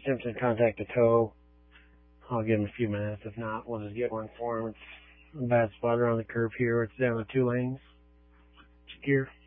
attempting to contact the tow. I'll give him a few minutes. If not, we'll just get one for him. It's a bad spot around the curve here. It's down to 2 lanes. Gear.